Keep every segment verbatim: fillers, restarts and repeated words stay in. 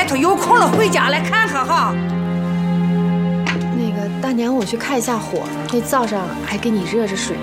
外头有空了回家来看看哈。 那个大娘，我去开一下火，那灶上还给你热着水。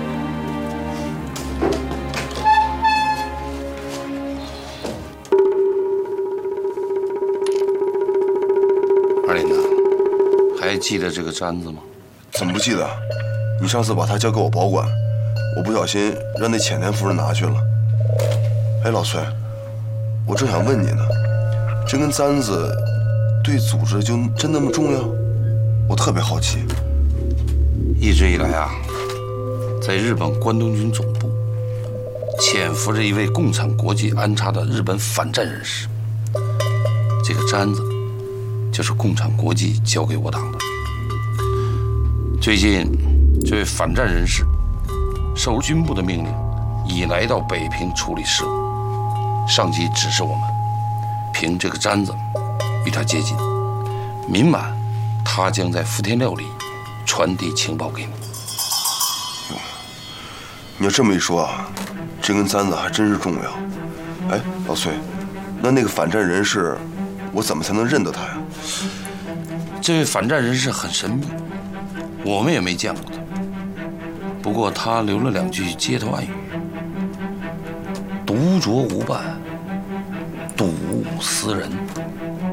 二林呐，还记得这个簪子吗？ 怎么不记得？你上次把它交给我保管，我不小心让那浅田夫人拿去了。哎，老崔，我正想问你呢，这根簪子对组织就真那么重要？我特别好奇。 一直以来啊，在日本关东军总部潜伏着一位共产国际安插的日本反战人士，这个簪子就是共产国际交给我党的。最近，这位反战人士受军部的命令，已来到北平处理事务。上级指示我们，凭这个簪子与他接近，明晚他将在福田料理传递情报给你。 你要这么一说啊，这根簪子还真是重要。哎，老崔，那那个反战人士，我怎么才能认得他呀？ 这位反战人士很神秘，我们也没见过他。不过他留了两句街头暗语：独酌无伴，睹物思人。